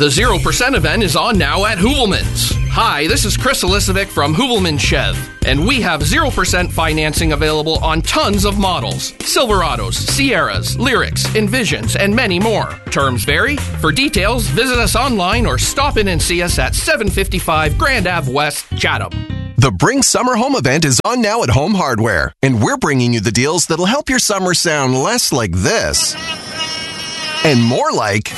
The 0% event is on now at Hoovelman's. Hi, this is Chris Elisovic from Hoovelman Chev, and we have 0% financing available on tons of models. Silverados, Sierras, Lyrics, Envisions, and many more. Terms vary. For details, visit us online or stop in and see us at 755 Grand Ave West, Chatham. The Bring Summer Home event is on now at Home Hardware, and we're bringing you the deals that'll help your summer sound less like this and more like...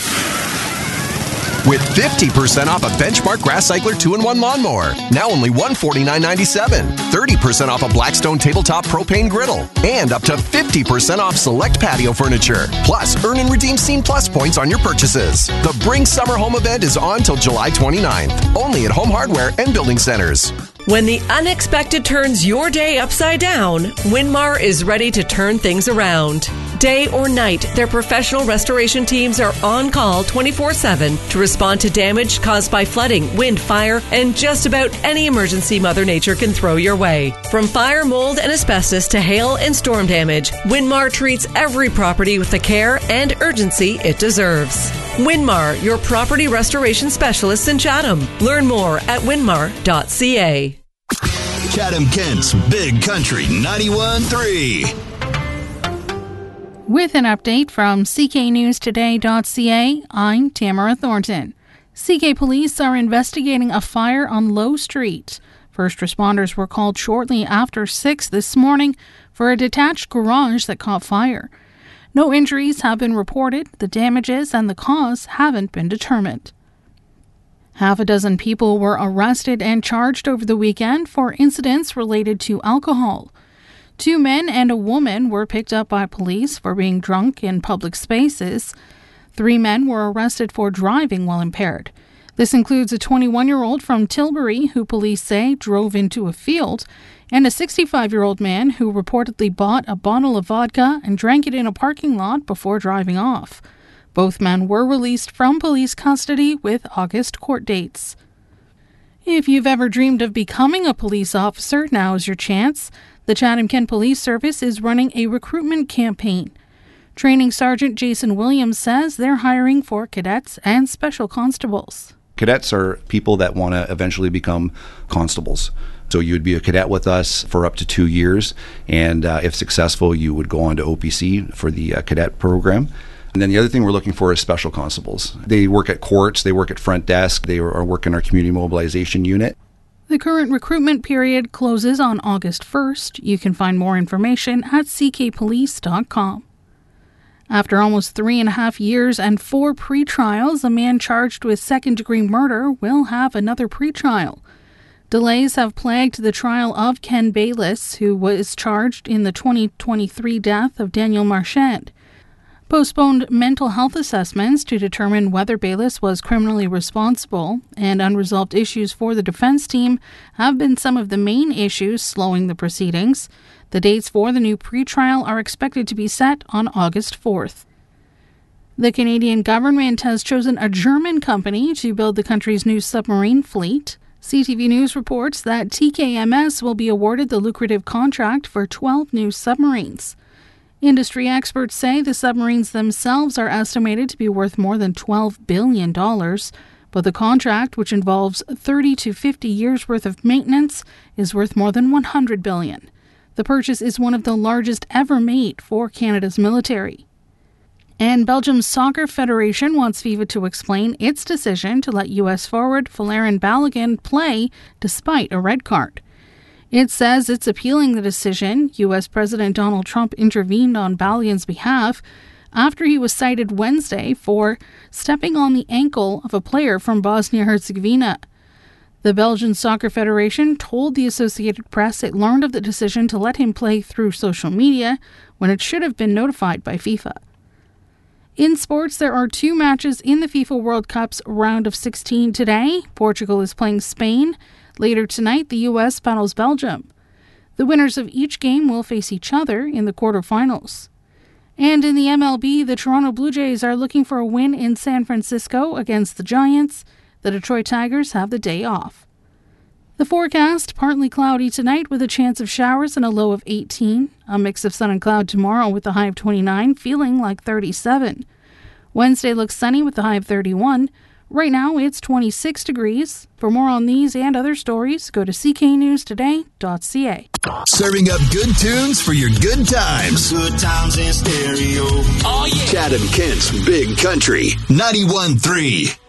With 50% off a Benchmark Grass Cycler 2-in-1 lawnmower, now only $149.97. 30% off a Blackstone tabletop propane griddle, and up to 50% off select patio furniture. Plus, earn and redeem Scene Plus points on your purchases. The Bring Summer Home event is on till July 29th, only at Home Hardware and Building Centers. When the unexpected turns your day upside down, Winmar is ready to turn things around. Day or night, their professional restoration teams are on call 24/7 to respond to damage caused by flooding, wind, fire, and just about any emergency Mother Nature can throw your way. From fire, mold, and asbestos to hail and storm damage, Winmar treats every property with the care and urgency it deserves. Winmar, your property restoration specialists in Chatham. Learn more at winmar.ca. Chatham-Kent's Big Country 91.3. With an update from cknewstoday.ca, I'm Tamara Thornton. CK police are investigating a fire on Low Street. First responders were called shortly after 6 this morning for a detached garage that caught fire. No injuries have been reported. The damages and the cause haven't been determined. Half a dozen people were arrested and charged over the weekend for incidents related to alcohol. 2 men and a woman were picked up by police for being drunk in public spaces. 3 men were arrested for driving while impaired. This includes a 21-year-old from Tilbury who police say drove into a field, and a 65-year-old man who reportedly bought a bottle of vodka and drank it in a parking lot before driving off. Both men were released from police custody with August court dates. If you've ever dreamed of becoming a police officer, now is your chance. The Chatham-Kent Police Service is running a recruitment campaign. Training Sergeant Jason Williams says they're hiring for cadets and special constables. Cadets are people that want to eventually become constables. So you would be a cadet with us for up to 2 years, and if successful, you would go on to OPC for the cadet program. And then the other thing we're looking for is special constables. They work at courts, they work at front desk, they are working our community mobilization unit. The current recruitment period closes on August 1st. You can find more information at ckpolice.com. After almost 3.5 years and 4 pretrials, a man charged with second-degree murder will have another pretrial. Delays have plagued the trial of Ken Bayliss, who was charged in the 2023 death of Daniel Marchand. Postponed mental health assessments to determine whether Bayliss was criminally responsible and unresolved issues for the defense team have been some of the main issues slowing the proceedings. The dates for the new pretrial are expected to be set on August 4th. The Canadian government has chosen a German company to build the country's new submarine fleet. CTV News reports that TKMS will be awarded the lucrative contract for 12 new submarines. Industry experts say the submarines themselves are estimated to be worth more than $12 billion, but the contract, which involves 30 to 50 years worth of maintenance, is worth more than $100 billion. The purchase is one of the largest ever made for Canada's military. And Belgium's Soccer Federation wants FIFA to explain its decision to let U.S. forward Folarin Balogun play despite a red card. It says it's appealing the decision. U.S. President Donald Trump intervened on Balogun's behalf after he was cited Wednesday for stepping on the ankle of a player from Bosnia-Herzegovina. The Belgian Soccer Federation told the Associated Press it learned of the decision to let him play through social media when it should have been notified by FIFA. In sports, there are 2 matches in the FIFA World Cup's round of 16 today. Portugal is playing Spain. Later tonight, the U.S. battles Belgium. The winners of each game will face each other in the quarterfinals. And in the MLB, the Toronto Blue Jays are looking for a win in San Francisco against the Giants. The Detroit Tigers have the day off. The forecast, partly cloudy tonight with a chance of showers and a low of 18. A mix of sun and cloud tomorrow with a high of 29, feeling like 37. Wednesday looks sunny with a high of 31. Right now, it's 26 degrees. For more on these and other stories, go to cknewstoday.ca. Serving up good tunes for your good times. Good times in stereo. Oh, yeah. Chad and Kent's Big Country 91.3.